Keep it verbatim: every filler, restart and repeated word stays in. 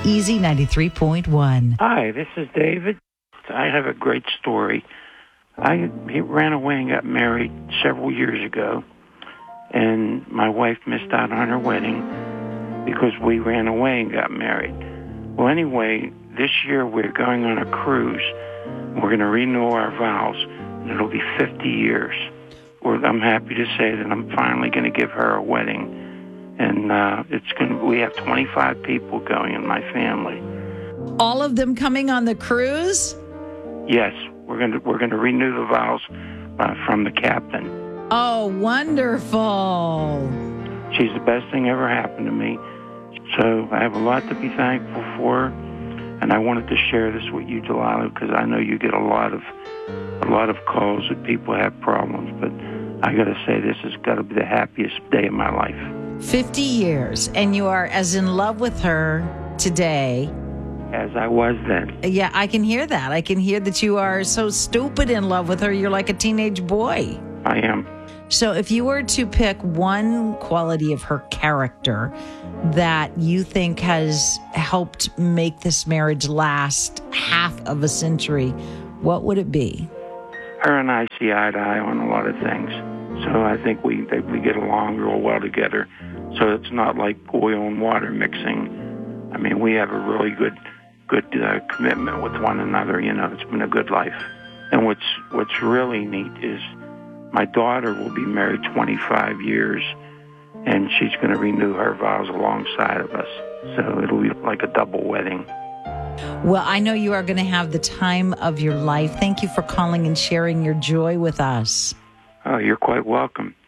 Easy ninety-three point one. Hi, this is David. I have a great story. I he ran away and got married several years ago, and my wife missed out on her wedding because we ran away and got married. Well, anyway, this year we're going on a cruise. We're going to renew our vows, and it'll be fifty years. We're, I'm happy to say that I'm finally going to give her a wedding. And uh, it's going to, we have twenty-five people going in my family. All of them coming on the cruise? Yes, we're going to we're going to renew the vows uh, from the captain. Oh, wonderful! She's the best thing ever happened to me. So I have a lot to be thankful for, and I wanted to share this with you, Delilah, because I know you get a lot of a lot of calls that people have problems. But I got to say, this has got to be the happiest day of my life. fifty years, and you are as in love with her today as I was then. Yeah, I can hear that. I can hear that you are so stupid in love with her. You're like a teenage boy. I am. So if you were to pick one quality of her character that you think has helped make this marriage last half of a century, what would it be? Her and I see eye to eye on a lot of things. So I think we they, we get along real well together. So it's not like oil and water mixing. I mean, we have a really good good uh, commitment with one another. You know, it's been a good life. And what's what's really neat is my daughter will be married twenty-five years, and she's going to renew her vows alongside of us. So it'll be like a double wedding. Well, I know you are going to have the time of your life. Thank you for calling and sharing your joy with us. Oh, you're quite welcome.